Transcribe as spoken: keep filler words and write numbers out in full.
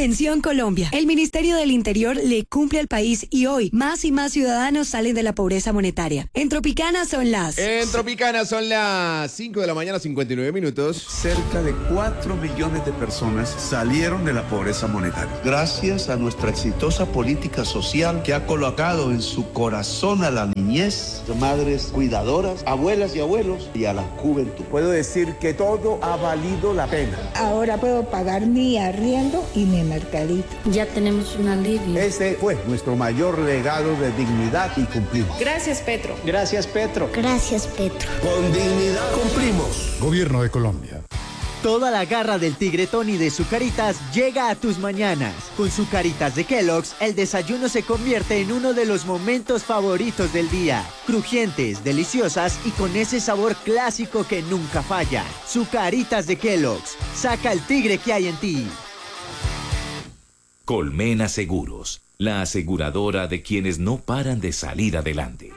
Atención Colombia, el Ministerio del Interior le cumple al país y hoy más y más ciudadanos salen de la pobreza monetaria. En Tropicana son las... En Tropicana son las cinco de la mañana, cincuenta y nueve minutos. Cerca de cuatro millones de personas salieron de la pobreza monetaria. Gracias a nuestra exitosa política social que ha colocado en su corazón a la niñez, madres cuidadoras, abuelas y abuelos y a la juventud. Puedo decir que todo ha valido la pena. Ahora puedo pagar mi arriendo y mi mercadito. Ya tenemos un alivio. Ese fue nuestro mayor legado de dignidad y cumplimos. Gracias, Petro. Gracias, Petro. Gracias, Petro. Con dignidad cumplimos. Gobierno de Colombia. Toda la garra del tigre Tony de Zucaritas llega a tus mañanas. Con Zucaritas de Kellogg's, el desayuno se convierte en uno de los momentos favoritos del día. Crujientes, deliciosas y con ese sabor clásico que nunca falla. Zucaritas de Kellogg's. Saca el tigre que hay en ti. Colmena Seguros, la aseguradora de quienes no paran de salir adelante.